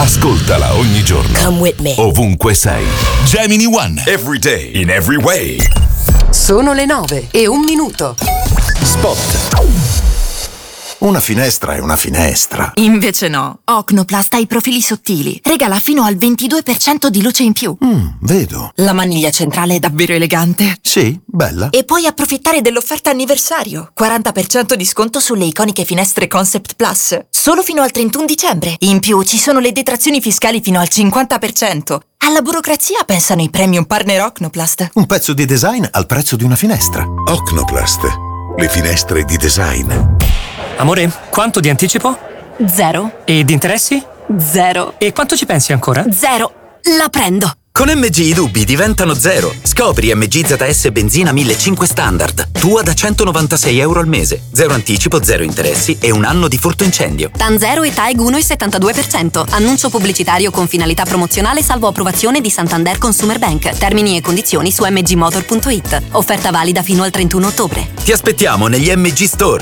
Ascoltala ogni giorno. Come with me. Ovunque sei. Gemini One. Every day, in every way. Sono le 9:01. Spot. Una finestra è una finestra. Invece no. Ocnoplast ha i profili sottili. Regala fino al 22% di luce in più. Vedo. La maniglia centrale è davvero elegante. Sì, bella. E puoi approfittare dell'offerta anniversario. 40% di sconto sulle iconiche finestre Concept Plus. Solo fino al 31 dicembre. In più ci sono le detrazioni fiscali fino al 50%. Alla burocrazia pensano i premium partner Ocnoplast. Un pezzo di design al prezzo di una finestra. Ocnoplast. Le finestre di design. Amore, quanto di anticipo? 0. E di interessi? 0. E quanto ci pensi ancora? 0. La prendo. Con MG i dubbi diventano zero. Scopri MG ZS Benzina 1500 Standard. Tua da €196 al mese. 0 anticipo, 0 interessi e 1 anno di furto incendio. TAN 0 e TAEG 1,72%. Annuncio pubblicitario con finalità promozionale salvo approvazione di Santander Consumer Bank. Termini e condizioni su mgmotor.it. Offerta valida fino al 31 ottobre. Ti aspettiamo negli MG Store.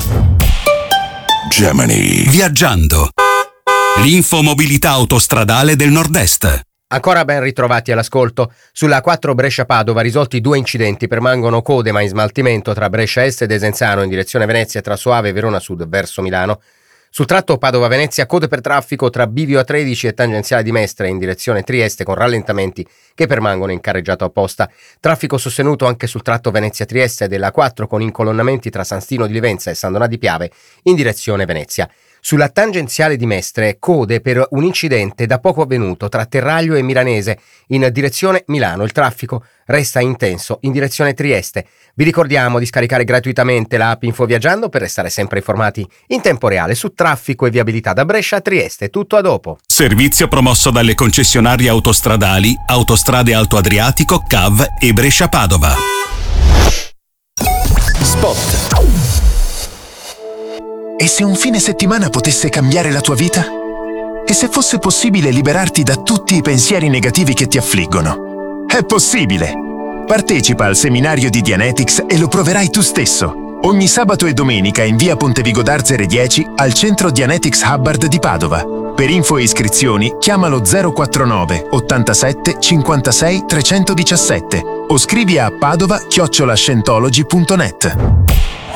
Gemini. Viaggiando. L'infomobilità autostradale del Nord-Est. Ancora ben ritrovati all'ascolto. Sulla A4 Brescia-Padova risolti 2 incidenti, permangono code ma in smaltimento tra Brescia Est e Desenzano in direzione Venezia e tra Soave e Verona Sud verso Milano. Sul tratto Padova-Venezia code per traffico tra Bivio A13 e tangenziale di Mestre in direzione Trieste con rallentamenti che permangono in carreggiato apposta. Traffico sostenuto anche sul tratto Venezia-Trieste della A4 con incolonnamenti tra San Stino di Livenza e San Donà di Piave in direzione Venezia. Sulla tangenziale di Mestre code per un incidente da poco avvenuto tra Terraglio e Milanese in direzione Milano. Il traffico resta intenso in direzione Trieste. Vi ricordiamo di scaricare gratuitamente l'app InfoViaggiando per restare sempre informati in tempo reale su traffico e viabilità da Brescia a Trieste. Tutto a dopo. Servizio promosso dalle concessionarie autostradali Autostrade Alto Adriatico, CAV e Brescia-Padova. Spot. E se un fine settimana potesse cambiare la tua vita? E se fosse possibile liberarti da tutti i pensieri negativi che ti affliggono? È possibile! Partecipa al seminario di Dianetics e lo proverai tu stesso. Ogni sabato e domenica in via Pontevico d'Arzere 10 al centro Dianetics Hubbard di Padova. Per info e iscrizioni chiamalo 049 87 56 317 o scrivi a padova@scientology.net.